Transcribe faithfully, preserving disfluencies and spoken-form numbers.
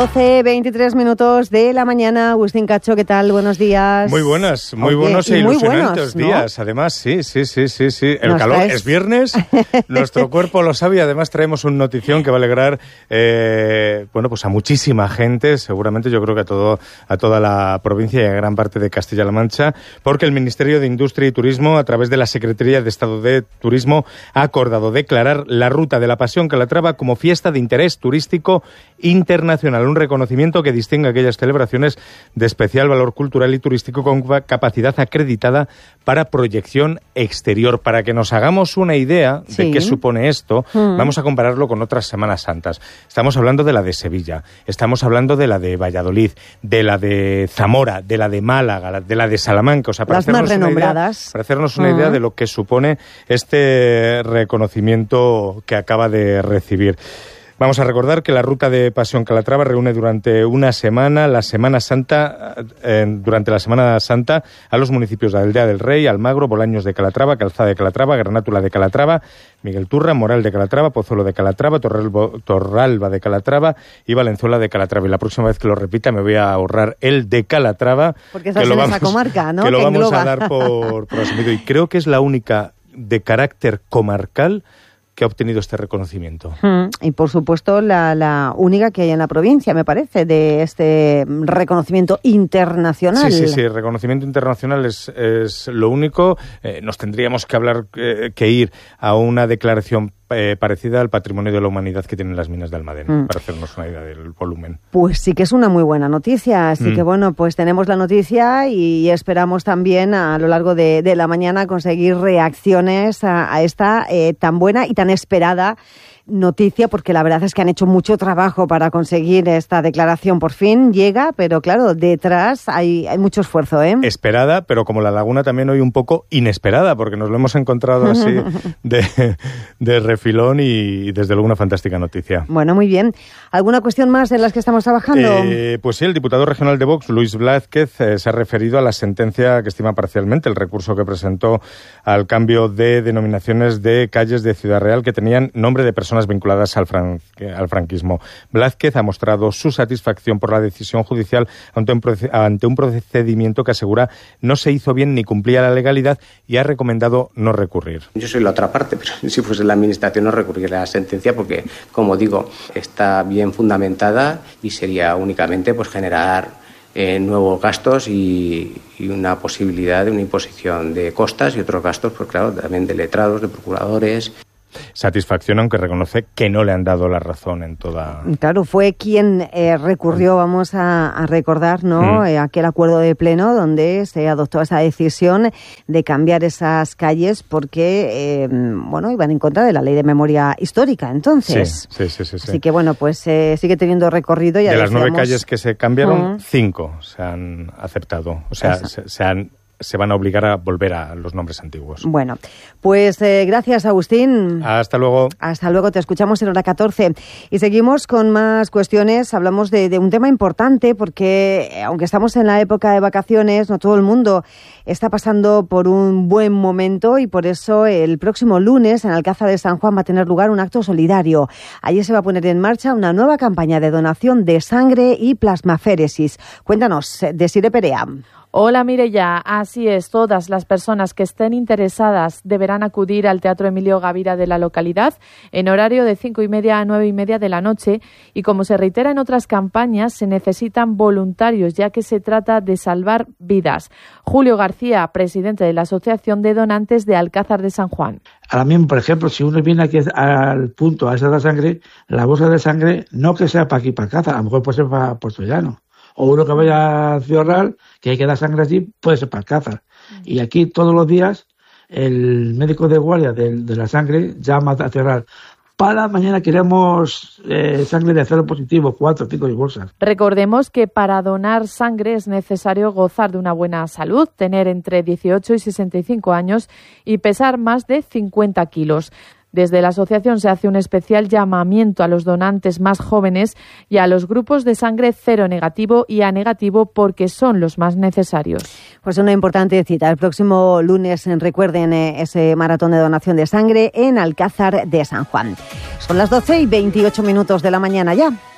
doce, veintitrés minutos de la mañana. Agustín Cacho, ¿qué tal? Buenos días. Muy buenas, muy Oye, buenos e muy ilusionantes buenos, ¿no? días. Además, sí, sí, sí, sí, sí. El Nos calor traes... es viernes, nuestro cuerpo lo sabe y además traemos un notición que va a alegrar, eh, bueno, pues a muchísima gente, seguramente yo creo que a todo, a toda la provincia y a gran parte de Castilla-La Mancha, porque el Ministerio de Industria y Turismo, a través de la Secretaría de Estado de Turismo, ha acordado declarar la Ruta de la Pasión Calatrava como fiesta de interés turístico internacional, un reconocimiento que distingue aquellas celebraciones de especial valor cultural y turístico con capacidad acreditada para proyección exterior. Para que nos hagamos una idea sí. de qué supone esto, mm. vamos a compararlo con otras Semanas Santas. Estamos hablando de la de Sevilla, estamos hablando de la de Valladolid, de la de Zamora, de la de Málaga, de la de Salamanca. O sea, para Las más renombradas. Idea, para hacernos una mm. idea de lo que supone este reconocimiento que acaba de recibir. Vamos a recordar que la Ruta de Pasión Calatrava reúne durante una semana, la Semana Santa, eh, durante la Semana Santa, a los municipios de Aldea del Rey, Almagro, Bolaños de Calatrava, Calzada de Calatrava, Granátula de Calatrava, Miguel Turra, Moral de Calatrava, Pozuelo de Calatrava, Torralba, Torralba de Calatrava y Valenzuela de Calatrava. Y la próxima vez que lo repita me voy a ahorrar el de Calatrava, porque estás que lo en vamos, esa comarca, ¿no? que lo que vamos engloba. a dar por, por asumido. Y creo que es la única de carácter comarcal que ha obtenido este reconocimiento. Mm, y por supuesto la, la única que hay en la provincia, me parece, de este reconocimiento internacional. Sí, sí, sí, el reconocimiento internacional es, es lo único. Eh, nos tendríamos que hablar, eh, que ir a una declaración Eh, parecida al patrimonio de la humanidad que tienen las minas de Almadén, mm. para hacernos una idea del volumen. Pues sí que es una muy buena noticia, así mm. que bueno, pues tenemos la noticia y esperamos también a lo largo de, de la mañana conseguir reacciones a, a esta eh, tan buena y tan esperada noticia, porque la verdad es que han hecho mucho trabajo para conseguir esta declaración. Por fin llega, pero claro, detrás hay, hay mucho esfuerzo, ¿eh? Esperada, pero como la laguna también hoy un poco inesperada, porque nos lo hemos encontrado así de, de refilón y desde luego una fantástica noticia. Bueno, muy bien. ¿Alguna cuestión más en las que estamos trabajando? Eh, pues sí, el diputado regional de Vox, Luis Blázquez, eh, se ha referido a la sentencia que estima parcialmente el recurso que presentó al cambio de denominaciones de calles de Ciudad Real que tenían nombre de personas vinculadas al, fran- al franquismo. Blázquez ha mostrado su satisfacción por la decisión judicial ante un, proce- ante un procedimiento que asegura no se hizo bien ni cumplía la legalidad y ha recomendado no recurrir. Yo soy la otra parte, pero si fuese la administración no recurriría a la sentencia porque, como digo, está bien fundamentada y sería únicamente pues generar eh, nuevos gastos y, y una posibilidad de una imposición de costas y otros gastos, pues claro, también de letrados, de procuradores. Satisfacción, aunque reconoce que no le han dado la razón en toda... Claro, fue quien eh, recurrió, vamos a, a recordar, ¿no? Mm. Eh, aquel acuerdo de pleno donde se adoptó esa decisión de cambiar esas calles porque, eh, bueno, iban en contra de la ley de memoria histórica, entonces. Sí, sí, sí. sí, sí. Así que, bueno, pues eh, sigue teniendo recorrido. Ya de las decíamos... nueve calles que se cambiaron, mm. cinco se han aceptado. O sea, se, se han... se van a obligar a volver a los nombres antiguos. Bueno, pues eh, gracias, Agustín. Hasta luego. Hasta luego, te escuchamos en hora catorce. Y seguimos con más cuestiones. Hablamos de, de un tema importante porque, aunque estamos en la época de vacaciones, no todo el mundo está pasando por un buen momento y por eso el próximo lunes en Alcázar de San Juan va a tener lugar un acto solidario. Allí se va a poner en marcha una nueva campaña de donación de sangre y plasmaféresis. Cuéntanos, Desire Perea. Hola Mireia, así es, todas las personas que estén interesadas deberán acudir al Teatro Emilio Gavira de la localidad en horario de cinco y media a nueve y media de la noche y como se reitera en otras campañas se necesitan voluntarios ya que se trata de salvar vidas. Julio García, presidente de la Asociación de Donantes de Alcázar de San Juan. Ahora mismo, por ejemplo, si uno viene aquí al punto a esa sangre, la bolsa de sangre no que sea para aquí, para Alcázar, a lo mejor puede ser para Puerto Llano. O uno que vaya a Ciudad Real, que hay que dar sangre allí, puede ser para Alcázar. Y aquí todos los días el médico de guardia de, de la sangre llama a Ciudad Real. Para mañana queremos eh, sangre de cero positivo, cuatro, cinco bolsas. Recordemos que para donar sangre es necesario gozar de una buena salud, tener entre dieciocho y sesenta y cinco años y pesar más de cincuenta kilos. Desde la asociación se hace un especial llamamiento a los donantes más jóvenes y a los grupos de sangre cero negativo y A negativo porque son los más necesarios. Pues una importante cita. El próximo lunes, recuerden eh, ese maratón de donación de sangre en Alcázar de San Juan. Son las doce y veintiocho minutos de la mañana ya.